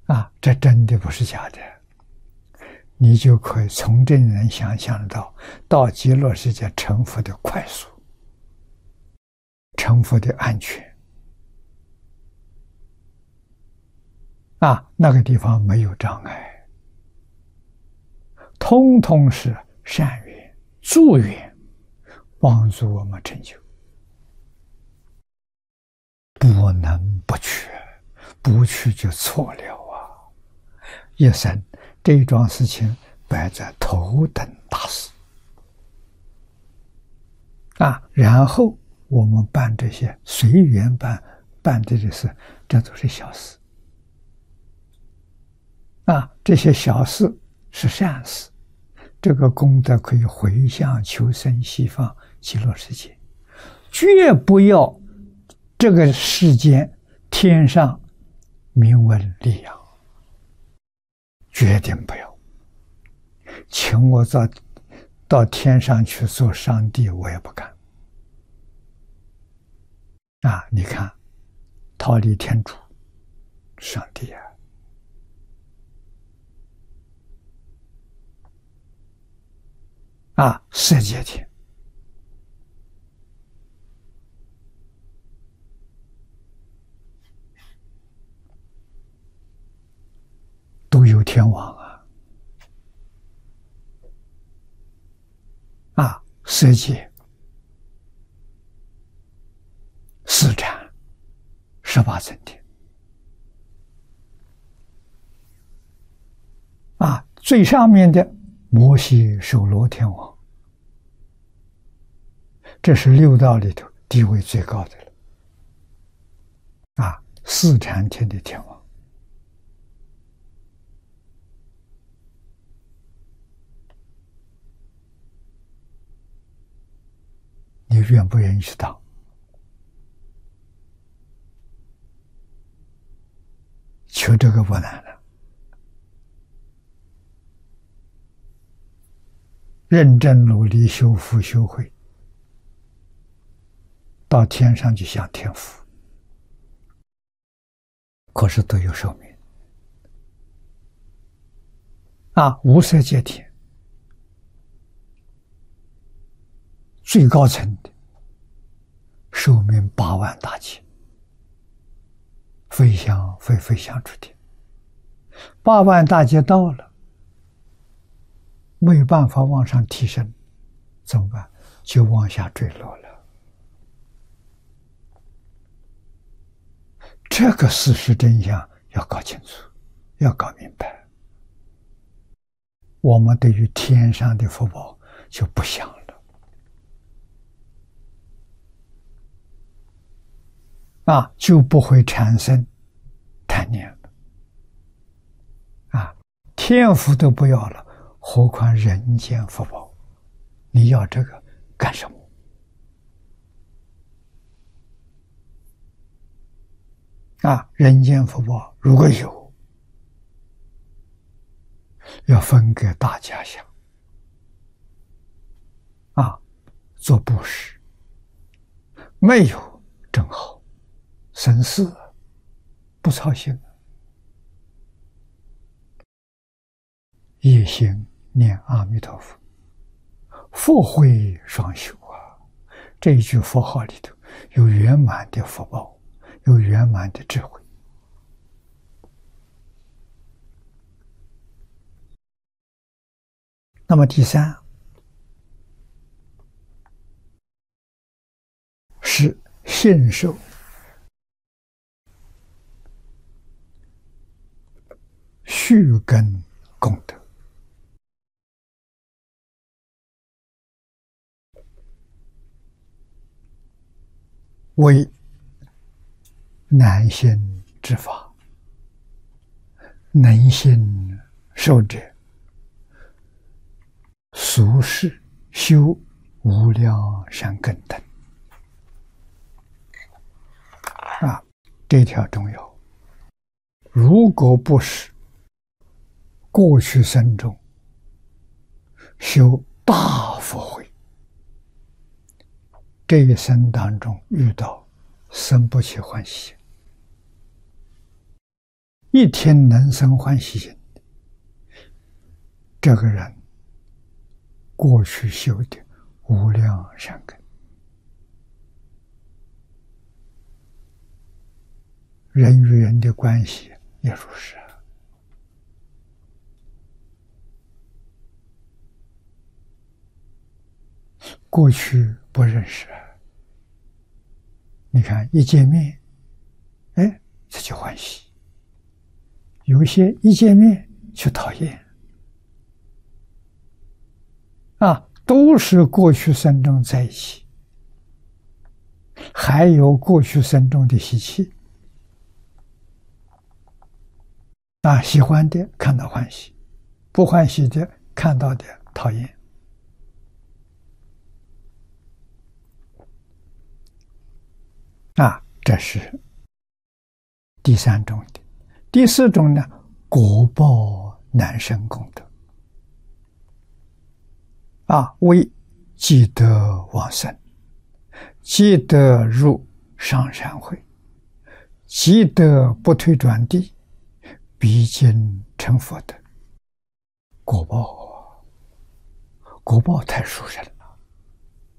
啊，这真的不是假的，你就可以从这里能想象到极乐世界成佛的快速，成佛的安全。啊，那个地方没有障碍，通通是善缘、助缘，帮助我们成就，不能不去，不去就错了啊！一生这桩事情摆在头等大事啊，然后我们办这些随缘办这些事，这都是小事。啊，这些小事是善事，这个功德可以回向求生西方极乐世界，绝不要这个世间天上名闻利养，决定不要。请我到天上去做上帝，我也不干。啊，你看，忉利天主，上帝啊！啊，色界天，都有天王啊！啊，色界、四禅、18层天，啊，最上面的摩西首罗天王，这是六道里头地位最高的了。啊，四禅天的天王，你愿不愿意去当？求这个不难了，认真努力修福修慧，到天上去享天福，可是都有寿命。啊，无色界天最高层的寿命8万大劫，飞翔出天。8万大劫到了，没有办法往上提升，怎么办？就往下坠落了。这个事实真相要搞清楚，要搞明白，我们对于天上的福报就不想了。啊，就不会产生贪念了。啊，天福都不要了，何况人间福报？你要这个干什么？啊，人间福报如果有，要分给大家享。啊，做布施，没有正好。生死不操心，一心念阿弥陀佛，福慧双修啊！这一句佛号里头有圆满的福报，有圆满的智慧。那么第三是信受续根功德，为难行之法，能行受者，俗世修无量善根等。啊，这条重要。如果不是过去生中修大福慧，这一生当中遇到生不起欢喜， 一天能生欢喜心，这个人过去修的无量善根，人与人的关系也如是。过去不认识，你看一见面，哎，这就欢喜；有些一见面就讨厌，都是过去生中在一起，还有过去生中的习气，喜欢的看到欢喜，不欢喜的看到的讨厌。这是第三种的。第四种呢，果报难生功德。为积德往生，积德入上善会，积德不退转地，必经成佛德。果报太殊胜了。